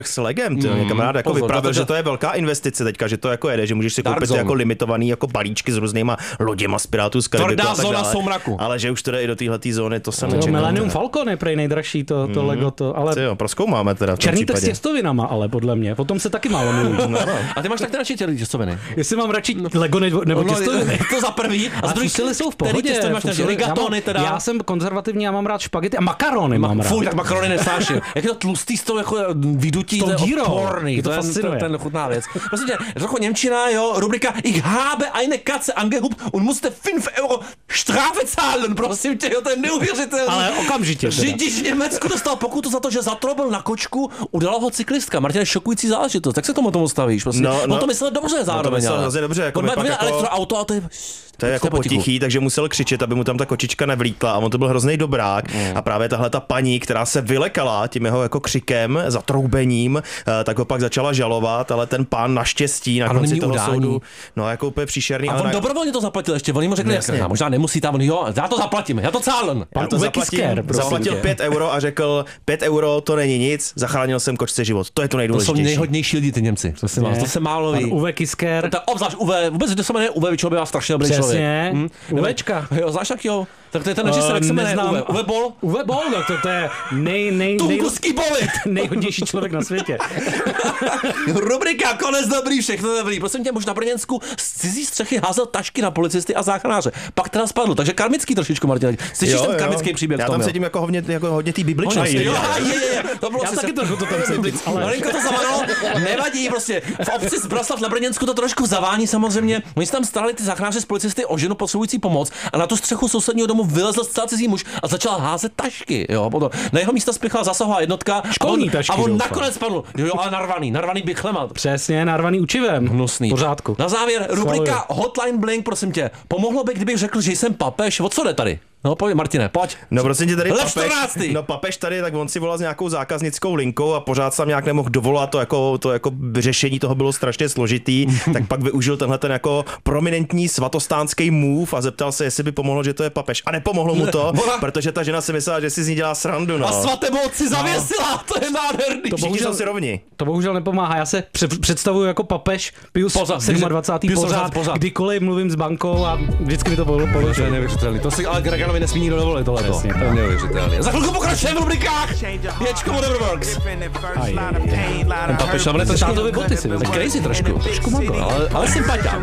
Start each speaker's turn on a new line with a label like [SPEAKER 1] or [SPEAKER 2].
[SPEAKER 1] s Legem, mě kamarád jako vyprávěl, že to je velká investice teďka, že to jako jede, že můžeš si koupit jako limitovaný jako balíčky s různýma loděma z Pirátů z Karibiku.
[SPEAKER 2] Tvrdá zóna soumraku.
[SPEAKER 1] Ale že už to jde i do téhletý zóny, to jsem nečekal.
[SPEAKER 3] Millennium Falcon je prej nejdražší to Lego to, ale
[SPEAKER 1] jo, prozkoumáme teda v tom
[SPEAKER 3] černý
[SPEAKER 1] případě.
[SPEAKER 3] trh s těstovinama, ale podle mě, potom se taky málo mluví.
[SPEAKER 2] A ty máš tak radši těstoviny?
[SPEAKER 3] Jestli mám radši Lego nebo těstoviny.
[SPEAKER 2] To za prvý. A za druhý
[SPEAKER 3] jsou v pohodě.
[SPEAKER 2] Rigatony teda.
[SPEAKER 3] Já jsem konzervativní, já mám rád špagety a makarony mám rád.
[SPEAKER 2] Fuj, tak makarony nesnáším. Jak je to tlustý s tou jako vydutí, to je odporný.
[SPEAKER 3] To fascinuje.
[SPEAKER 2] Ten chutná věc. Prosím tě, trochu němčina, jo, rubrika Ich habe eine Katze angehubt und musste 5 Euro Strafe zahlen. Prosím tě, jo, to je neuvěřitelné.
[SPEAKER 3] Ale okamžitě.
[SPEAKER 2] Řidič v Německu dostal pokutu za to, že zatrobil na kočku, udala ho cyklistka. Martin, šokující záležitost. Tak se tomu stavíš? Prostě. On to myslel dobře zároveň.
[SPEAKER 1] Dobře, jako
[SPEAKER 2] elektroauto a
[SPEAKER 1] to je jako potichý, takže musel křičet, aby mu tam ta kočička nevlítla a on to byl hrozný dobrák. A právě tahle ta paní, která se vylekala tím jeho jako křikem, zatroubením, tak ho pak začala žalovat, ale ten pán naštěstí na konci toho soudu, no jako úplně příšerný.
[SPEAKER 2] A on dobrovolně to zaplatil ještě, on jim řekl, možná nemusí tam, jo, já to zaplatím, já to cálem.
[SPEAKER 1] Já to zaplatil 5 euro a řekl, 5 euro to není nic, zachránil jsem kočce život, to je to nejdůležitější.
[SPEAKER 2] To jsou nejhodnější lidi ty Němci, to se málo ví.
[SPEAKER 3] Uwe Kisker.
[SPEAKER 2] Obzvlášť Uwe, vůbec kdo se jmenuje Uwe, většinou bývá strašně dobrý člověk.
[SPEAKER 3] Přesně, Uvečka.
[SPEAKER 2] Jo, znáš tak jo. Tak to je ten režisér, jak se jmenuje Uwe Boll?
[SPEAKER 3] Uwe Boll, no to je
[SPEAKER 2] Tunguský bolit!
[SPEAKER 3] nejhodnější člověk na světě.
[SPEAKER 2] Rubrika konec dobrý, všechno dobrý. Prosím tě, muž na Brněnsku z cizí střechy házel tašky na policisty a záchranáře. Pak teda spadl, takže karmický trošičku, Martin. Slyšíš ten karmický příběh?
[SPEAKER 1] Já tam sedím jako hodně té bibličnosti.
[SPEAKER 2] Jo, to bylo
[SPEAKER 3] já taky trochu to tam sedím.
[SPEAKER 2] Malinko to zavanilo, nevadí prostě. V obci z Braslav na Brněnsku to trošku zavání samozřejmě. Oni se tam starali ty záchranáři z policisty o ženu potřebující pomoc a na tu střechu sousedního domu vylezl zcela cizí muž a začal házet tašky. Jo, potom. Na jeho místa spěchala zasahová jednotka
[SPEAKER 3] školní tašky,
[SPEAKER 2] a on nakonec spadl. Jo, ale narvaný bychlema.
[SPEAKER 3] Přesně, narvaný učivem.
[SPEAKER 2] Hnusný.
[SPEAKER 3] Pořádku.
[SPEAKER 2] Na závěr rubrika Hotline Bling, prosím tě. Pomohlo by, kdybych řekl, že jsem papež. O co jde tady? No pojď, Martine, pojď.
[SPEAKER 1] No prosím tě, tady
[SPEAKER 2] papež
[SPEAKER 1] tady, tak on si volal s nějakou zákaznickou linkou a pořád se nějak nemohl dovolat, to jako řešení toho bylo strašně složitý, tak pak využil tenhle ten jako prominentní svatostánský move a zeptal se, jestli by pomohlo, že to je papež. A nepomohlo mu to, protože ta žena si myslela, že si z ní dělá srandu. No.
[SPEAKER 2] A svaté moci zavěsila, to je nádherný.
[SPEAKER 1] Všichni jsou si rovni.
[SPEAKER 3] To bohužel nepomáhá, já se představuji jako papež Pius 27. Kdykoliv mluvím s bankou a vždycky mi to položí.
[SPEAKER 2] To si ale Greganovi nesmí nikdo dovolit tohleto. To je neuvěřitelné. Za chvilku pokračujeme v rubrikách. Ječko Whatever Works. Ten papež nám
[SPEAKER 3] Tátovi boty si.
[SPEAKER 2] To je crazy trošku.
[SPEAKER 3] Trošku mago.
[SPEAKER 2] Ale sympatia.